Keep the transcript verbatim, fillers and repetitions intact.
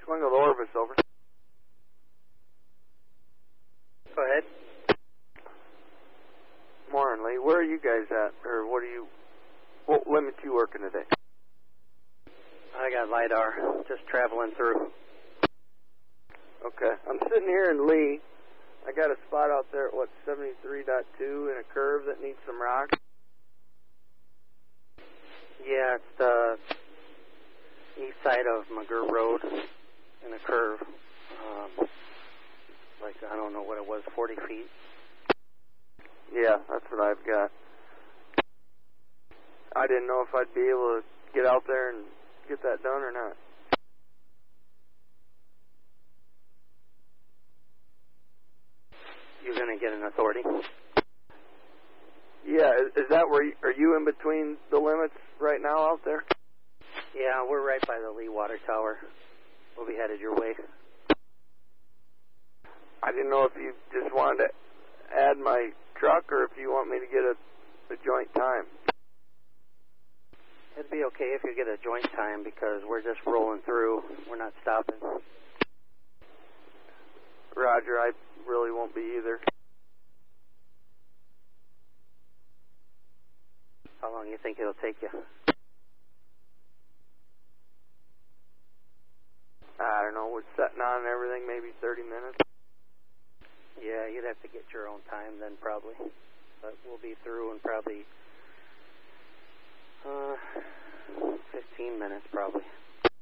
Swingle to Orvis, over. Go ahead. Morning, Lee. Where are you guys at? Or what are you, what limits you working today? I got LiDAR, just traveling through. Okay. I'm sitting here in Lee. I got a spot out there at, what, seventy-three point two in a curve that needs some rock. Yeah, it's the east side of McGurr Road in a curve. Um, like, I don't know what it was, forty feet. Yeah, that's what I've got. I didn't know if I'd be able to get out there and get that done or not. You're going to get an authority? Yeah, is, is that where you, are you in between the limits right now out there? Yeah, we're right by the Lee Water Tower. We'll be headed your way. I didn't know if you just wanted to add my truck or if you want me to get a, a joint time. It'd be okay if you get a joint time because we're just rolling through. We're not stopping. Roger, I really won't be either. How long do you think it'll take you? I don't know, with setting on and everything, maybe thirty minutes. Yeah, you'd have to get your own time then probably. But we'll be through in probably uh, fifteen minutes probably.